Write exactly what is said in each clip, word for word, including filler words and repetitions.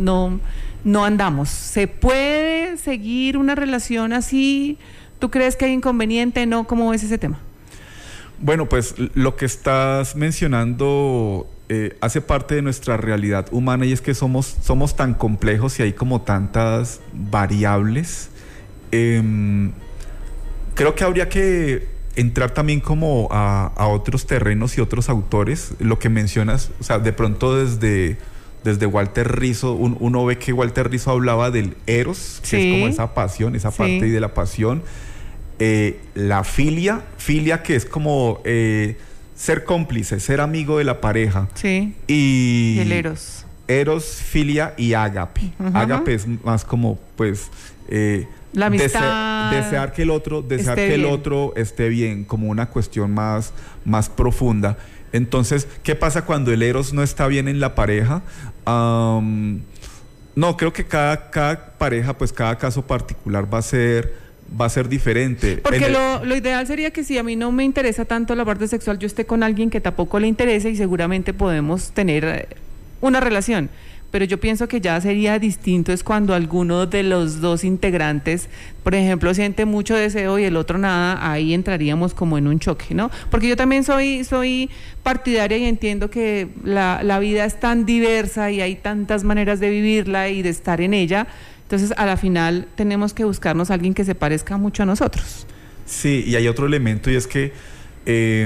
no, no andamos. ¿Se puede seguir una relación así? ¿Tú crees que hay inconveniente? ¿No? ¿Cómo ves ese tema? Bueno, pues lo que estás mencionando eh, hace parte de nuestra realidad humana, y es que somos, somos tan complejos y hay como tantas variables. Eh, creo que habría que entrar también como a, a otros terrenos y otros autores. Lo que mencionas, o sea, de pronto desde, desde Walter Rizzo, un, uno ve que Walter Rizzo hablaba del eros, que sí, es como esa pasión, esa sí. parte de la pasión. Eh, la filia, filia que es como eh, ser cómplice, ser amigo de la pareja. Sí. Y, y el eros. Eros, filia y ágape. Uh-huh. Ágape es más como, pues, eh, la amistad. Dese, desear que el otro, desear que el otro esté bien, como una cuestión más, más profunda. Entonces, ¿qué pasa cuando el eros no está bien en la pareja? Um, no, creo que cada, cada pareja, pues cada caso particular va a ser va a ser diferente. Porque el... lo, lo ideal sería que si a mí no me interesa tanto la parte sexual, yo esté con alguien que tampoco le interese y seguramente podemos tener una relación. Pero yo pienso que ya sería distinto es cuando alguno de los dos integrantes, por ejemplo, siente mucho deseo y el otro nada, ahí entraríamos como en un choque, ¿no? Porque yo también soy, soy partidaria y entiendo que la, la vida es tan diversa y hay tantas maneras de vivirla y de estar en ella. Entonces, a la final, tenemos que buscarnos a alguien que se parezca mucho a nosotros. Sí, y hay otro elemento y es que, eh,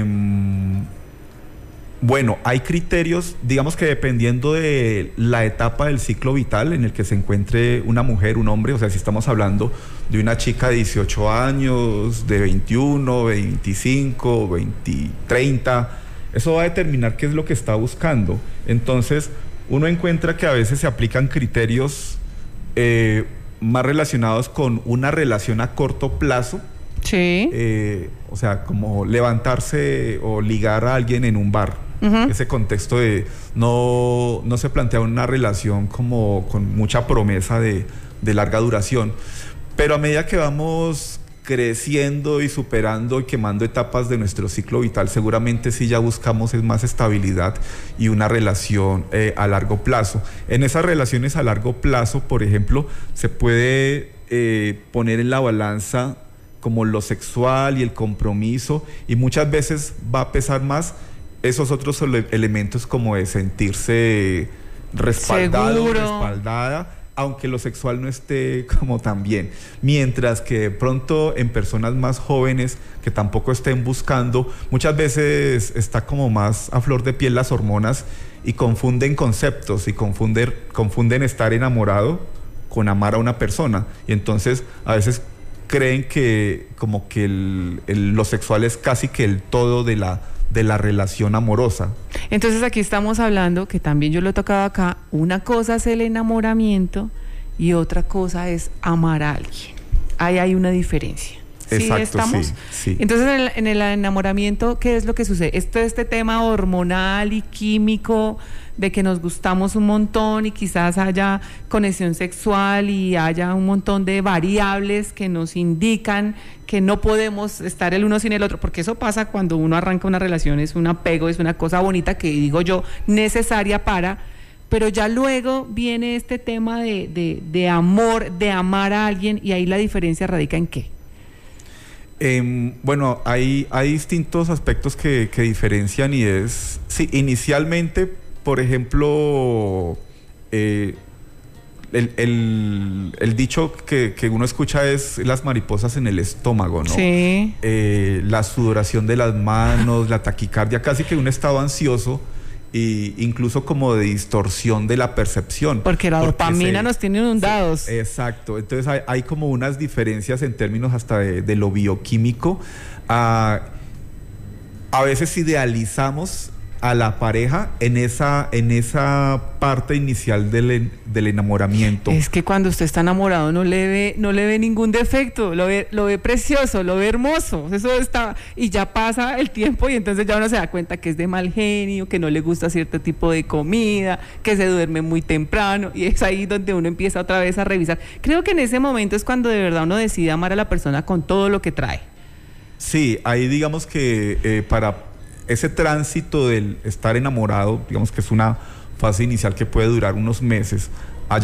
bueno, hay criterios, digamos que dependiendo de la etapa del ciclo vital en el que se encuentre una mujer, un hombre, o sea, si estamos hablando de una chica de dieciocho años, de veintiuno, veinticinco, veinte, treinta, eso va a determinar qué es lo que está buscando. Entonces, uno encuentra que a veces se aplican criterios Eh, más relacionados con una relación a corto plazo. Sí. Eh, o sea, como levantarse o ligar a alguien en un bar. Uh-huh. Ese contexto de no, no se plantea una relación como con mucha promesa de, de larga duración. Pero a medida que vamos creciendo y superando y quemando etapas de nuestro ciclo vital, seguramente sí ya buscamos es más estabilidad y una relación eh, a largo plazo. En esas relaciones a largo plazo, por ejemplo, se puede eh, poner en la balanza como lo sexual y el compromiso, y muchas veces va a pesar más esos otros ele- elementos como de sentirse respaldado, seguro, respaldada, aunque lo sexual no esté como tan bien. Mientras que de pronto en personas más jóvenes que tampoco estén buscando, muchas veces está como más a flor de piel las hormonas y confunden conceptos y confunden, confunden estar enamorado con amar a una persona. Y entonces a veces creen que como que el, el, lo sexual es casi que el todo de la de la relación amorosa. Entonces aquí estamos hablando, que también yo lo he tocado acá, una cosa es el enamoramiento y otra cosa es amar a alguien. Ahí hay una diferencia. Exacto, ¿Sí estamos? Sí, sí. Entonces en el, en el enamoramiento, ¿qué es lo que sucede? Esto, este tema hormonal y químico de que nos gustamos un montón y quizás haya conexión sexual y haya un montón de variables que nos indican que no podemos estar el uno sin el otro, porque eso pasa cuando uno arranca una relación, es un apego, es una cosa bonita que digo yo, necesaria para, pero ya luego viene este tema de, de, de amor, de amar a alguien, y ahí la diferencia radica ¿en qué? Eh, bueno, hay, hay distintos aspectos que, que diferencian, y es, sí, inicialmente, por ejemplo, eh, el, el, el dicho que, que uno escucha es las mariposas en el estómago, ¿no? Sí. Eh, la sudoración de las manos, la taquicardia, casi que un estado ansioso, e incluso como de distorsión de la percepción. Porque la porque dopamina se, nos tiene inundados. Se, exacto, entonces hay, hay como unas diferencias en términos hasta de, de lo bioquímico. Uh, a veces idealizamos a la pareja en esa, en esa parte inicial del, del enamoramiento. Es que cuando usted está enamorado no le ve, no le ve ningún defecto, lo ve, lo ve precioso, lo ve hermoso, eso está, y ya pasa el tiempo y entonces ya uno se da cuenta que es de mal genio, que no le gusta cierto tipo de comida, que se duerme muy temprano, y es ahí donde uno empieza otra vez a revisar. Creo que en ese momento es cuando de verdad uno decide amar a la persona con todo lo que trae. Sí, ahí digamos que eh, para ese tránsito del estar enamorado, digamos que es una fase inicial que puede durar unos meses,